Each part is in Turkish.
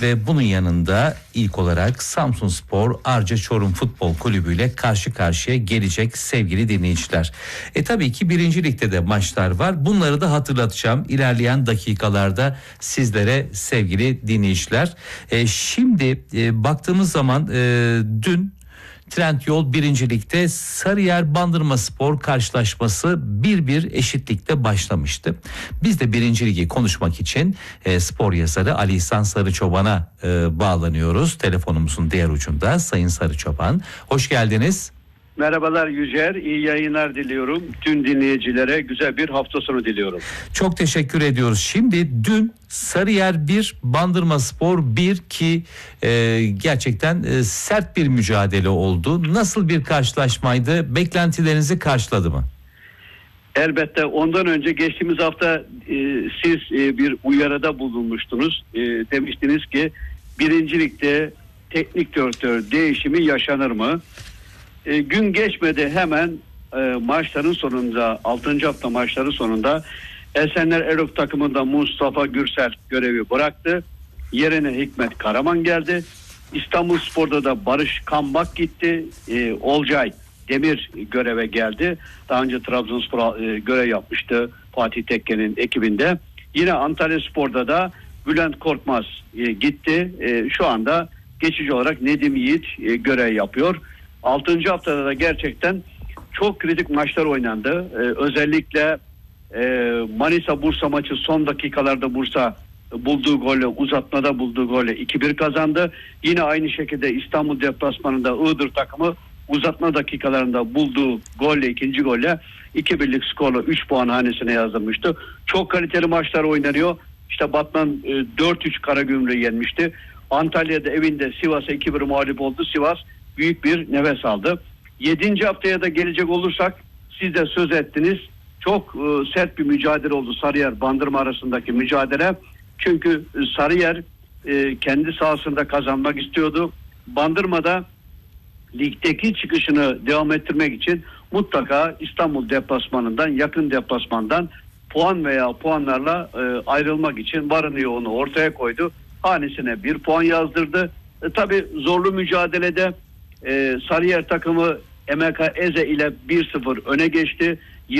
ve bunun yanında ilk olarak Samsunspor Arca Çorum Futbol Kulübü ile karşı karşıya gelecek sevgili dinleyiciler. Tabii ki 1. Lig'de de maçlar var. Bunları da hatırlatacağım ilerleyen dakikalarda sizlere sevgili dinleyiciler. Şimdi baktığımız zaman dün Trendyol 1. Lig'de Sarıyer Bandırmaspor karşılaşması 1-1 eşitlikte başlamıştı. Biz de 1. Lig'i konuşmak için spor yazarı Ali İhsan Sarıçoban'a bağlanıyoruz. Telefonumuzun diğer ucunda Sayın Sarıçoban. Hoş geldiniz. Merhabalar Yücer, iyi yayınlar diliyorum. Tüm dinleyicilere güzel bir hafta sonu diliyorum. Çok teşekkür ediyoruz. Şimdi dün Sarıyer 1, Bandırmaspor 1 ki gerçekten sert bir mücadele oldu. Nasıl bir karşılaşmaydı? Beklentilerinizi karşıladı mı? Elbette ondan önce geçtiğimiz hafta siz bir uyarıda bulunmuştunuz. Demiştiniz ki 1. Lig'de teknik direktör değişimi yaşanır mı? Gün geçmedi hemen maçların sonunda 6. hafta maçları sonunda Esenler Erok takımında Mustafa Gürsel görevi bıraktı. Yerine Hikmet Karaman geldi. İstanbulspor'da da Barış Kambak gitti. Olcay Demir göreve geldi. Daha önce Trabzonspor'a görev yapmıştı Fatih Tekke'nin ekibinde. Yine Antalyaspor'da da Bülent Korkmaz gitti. Şu anda geçici olarak Nedim Yiğit görev yapıyor. 6. haftada da gerçekten çok kritik maçlar oynandı. Özellikle Manisa-Bursa maçı son dakikalarda Bursa bulduğu golle, uzatmada bulduğu golle 2-1 kazandı. Yine aynı şekilde İstanbul deplasmanında Iğdır takımı uzatma dakikalarında bulduğu golle, ikinci golle 2-1'lik skorla 3 puan hanesine yazdırmıştı. Çok kaliteli maçlar oynanıyor. İşte Batman 4-3 Karagümrük'ü yenmişti. Antalya'da evinde Sivas'a 2-1 mağlup oldu. Sivas büyük bir nefes aldı. 7. haftaya da gelecek olursak siz de söz ettiniz. Çok sert bir mücadele oldu Sarıyer Bandırma arasındaki mücadele. Çünkü Sarıyer kendi sahasında kazanmak istiyordu. Bandırma'da ligdeki çıkışını devam ettirmek için mutlaka İstanbul deplasmanından, yakın deplasmandan puan veya puanlarla ayrılmak için varını yoğunu ortaya koydu. Hanesine 1 puan yazdırdı. Tabii zorlu mücadelede Sarıyer takımı MK Eze ile 1-0 öne geçti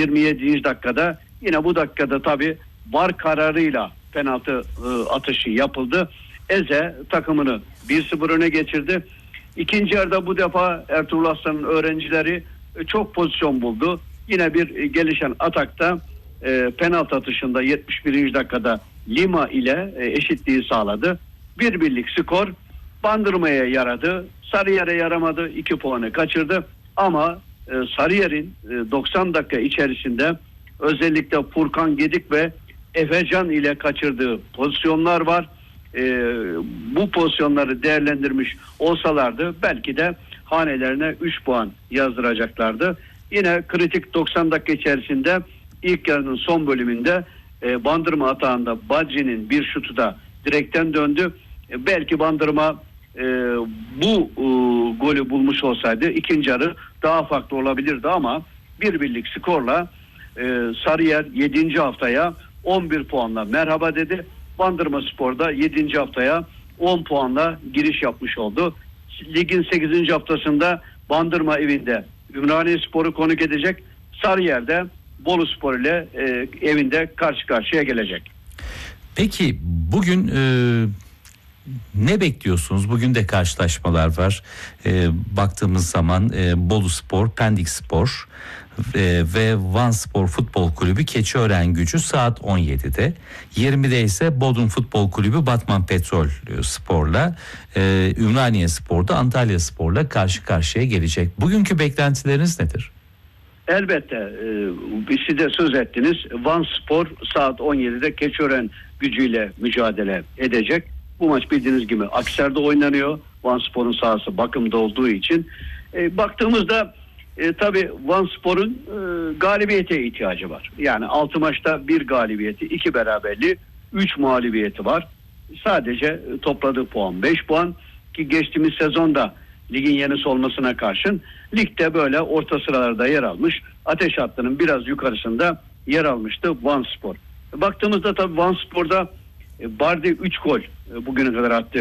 27. dakikada. Yine bu dakikada tabii VAR kararıyla penaltı atışı yapıldı. Eze takımını 1-0 öne geçirdi. İkinci yarıda bu defa Ertuğrul Aslan'ın öğrencileri çok pozisyon buldu. Yine bir gelişen atakta penaltı atışında 71. dakikada Lima ile eşitliği sağladı. 1-1'lik skor Bandırma'ya yaradı. Sarıyer'e yaramadı. 2 puanı kaçırdı. Ama Sarıyer'in 90 dakika içerisinde özellikle Furkan Gedik ve Efecan ile kaçırdığı pozisyonlar var. Bu pozisyonları değerlendirmiş olsalardı belki de hanelerine 3 puan yazdıracaklardı. Yine kritik 90 dakika içerisinde ilk yarının son bölümünde Bandırma atağında Badri'nin bir şutu da direkten döndü. Belki Bandırma bu golü bulmuş olsaydı ikinci yarı daha farklı olabilirdi ama 1-1'lik skorla Sarıyer 7. haftaya 11 puanla merhaba dedi. Bandırmaspor'da 7. haftaya 10 puanla giriş yapmış oldu. Ligin 8. haftasında Bandırma evinde Ümraniyespor'u konuk edecek. Sarıyer'de Boluspor ile evinde karşı karşıya gelecek. Peki bugün ne bekliyorsunuz? Bugün de karşılaşmalar var. Baktığımız zaman Boluspor, Pendikspor ve Vanspor Futbol Kulübü Keçiören-Gücü saat 17'de. 20'de ise Bodrum Futbol Kulübü Batman Petrol Spor'la Ümraniyespor'da Antalyaspor'la karşı karşıya gelecek. Bugünkü beklentileriniz nedir? Elbette siz de söz ettiniz. Vanspor saat 17'de Keçiören Gücü'yle mücadele edecek. Bu maç bildiğiniz gibi Akhisar'da oynanıyor. Vanspor'un sahası bakımda olduğu için. Baktığımızda tabii Vanspor'un galibiyete ihtiyacı var. Yani 6 maçta 1 galibiyeti, 2 beraberliği, 3 mağlubiyeti var. Sadece topladığı puan 5 puan ki geçtiğimiz sezonda ligin yenisi olmasına karşın ligde böyle orta sıralarda yer almış. Ateş hattının biraz yukarısında yer almıştı Vanspor. Baktığımızda tabii Vanspor'da Bardi 3 gol bugüne kadar attı.